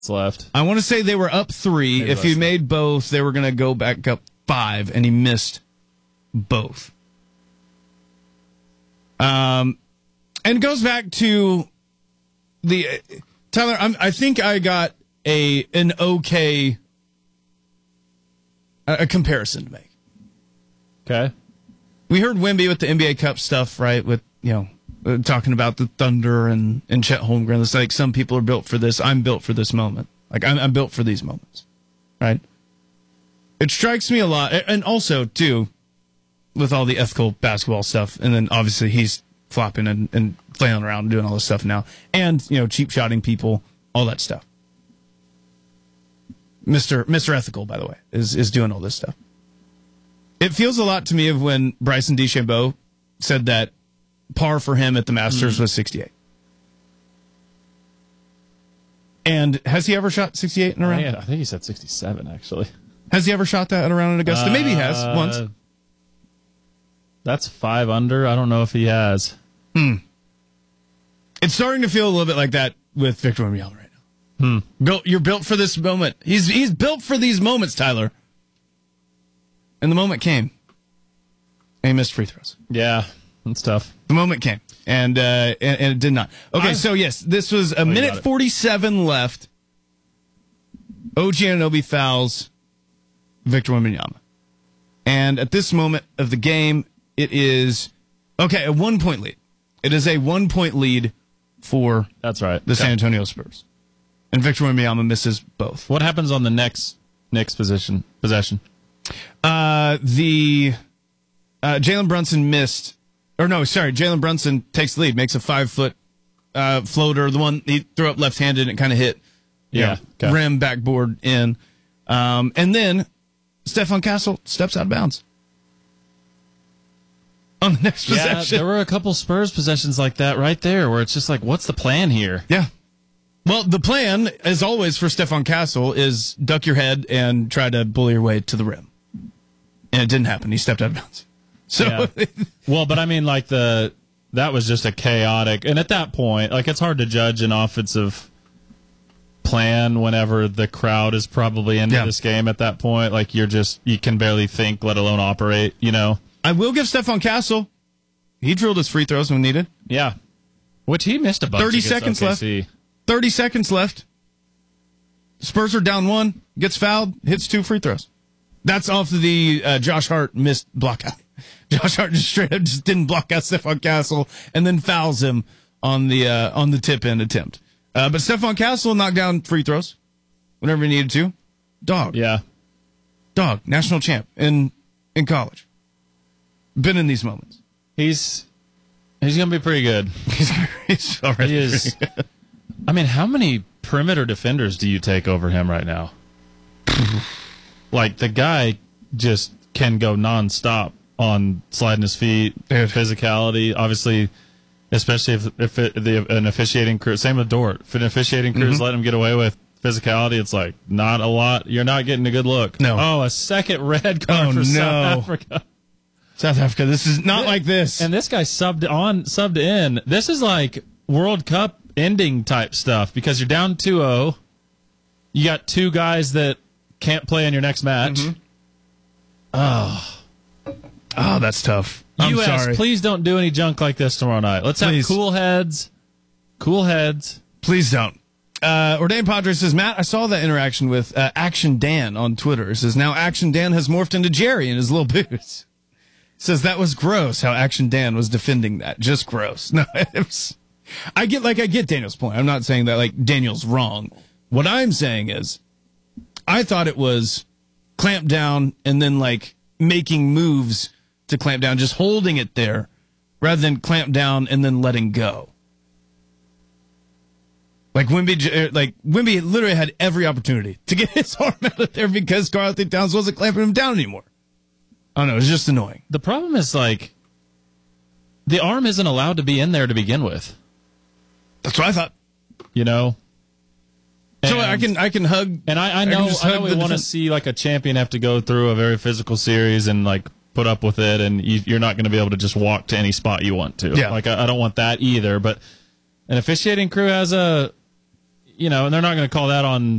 left. I want to say they were up 3. Maybe if he less. made both, they were going to go back up 5, and he missed both. And it goes back to the Tyler. I think I got an okay a comparison to make. Okay. We heard Wemby with the NBA Cup stuff, right? With talking about the Thunder and Chet Holmgren. It's like some people are built for this. I'm built for this moment. Like I'm built for these moments, right? It strikes me a lot, and also too, with all the ethical basketball stuff, and then obviously he's flopping and flailing around and doing all this stuff now, and cheap shotting people, all that stuff. Mr. Ethical, by the way, is doing all this stuff. It feels a lot to me of when Bryson DeChambeau said that par for him at the Masters was 68. And has he ever shot 68 in a round? I think he said 67, actually. Has he ever shot that at a round in Augusta? Maybe he has, once. That's 5 under. I don't know if he has. It's starting to feel a little bit like that with Victor Wembanyama right now. You're built for this moment. He's built for these moments, Tyler. And the moment came. And he missed free throws. Yeah, that's tough. The moment came. And it did not. Okay, so yes, this was a minute 47 left. OG Anunoby fouls Victor Wembanyama. And at this moment of the game, it is, a 1-point lead. It is a 1-point lead for That's right. the San Antonio Spurs. And Victor Wembanyama misses both. What happens on the next possession? Jalen Brunson missed. Jalen Brunson takes the lead, makes a 5-foot floater. The one he threw up left-handed and kind of hit rim, backboard in. And then Stephon Castle steps out of bounds on the next possession. There were a couple Spurs possessions like that right there where it's just like, what's the plan here? Yeah. Well, the plan, as always, for Stephon Castle is duck your head and try to bully your way to the rim. And it didn't happen. He stepped out of bounds. So, well, but I mean, like that was just a chaotic, and at that point, like it's hard to judge an offensive plan whenever the crowd is probably into this game at that point. Like you can barely think, let alone operate, I will give Stephon Castle, he drilled his free throws when needed. Yeah. Which he missed a bunch. 30 seconds OKC. left. 30 seconds left. Spurs are down 1, gets fouled, hits 2 free throws. That's off the Josh Hart missed block out. Josh Hart just straight up didn't block out Stephon Castle and then fouls him on the tip-in attempt. But Stephon Castle knocked down free throws whenever he needed to. Dog. Yeah. Dog. National champ in college. Been in these moments. He's going to be pretty good. He's already pretty good. I mean, how many perimeter defenders do you take over him right now? Like, the guy just can go nonstop on sliding his feet, physicality, obviously, especially if an officiating crew, same with Dort, if an officiating crew is letting him get away with physicality, it's like not a lot. You're not getting a good look. No. Oh, a second red card for South Africa. South Africa, this is not like this. And this guy subbed in. This is like World Cup ending type stuff because you're down 2-0. You got 2 guys that can't play in your next match. Oh, that's tough. I'm US, sorry. Please don't do any junk like this tomorrow night. Let's have cool heads. Cool heads. Please don't. Ordained Padre says, Matt, I saw that interaction with Action Dan on Twitter. It says, now Action Dan has morphed into Jerry in his little boots. Says that was gross how Action Dan was defending that. Just gross. No, I get Daniel's point. I'm not saying that like Daniel's wrong. What I'm saying is I thought it was clamp down and then like making moves to clamp down, just holding it there rather than clamp down and then letting go. Like Wemby literally had every opportunity to get his arm out of there because Karl-Anthony Towns wasn't clamping him down anymore. I don't know, it was just annoying. The problem is like the arm isn't allowed to be in there to begin with. That's what I thought. So I can hug, and I know we want to see like a champion have to go through a very physical series and like put up with it, and you're not going to be able to just walk to any spot you want to. Yeah. Like I don't want that either. But an officiating crew has and they're not going to call that on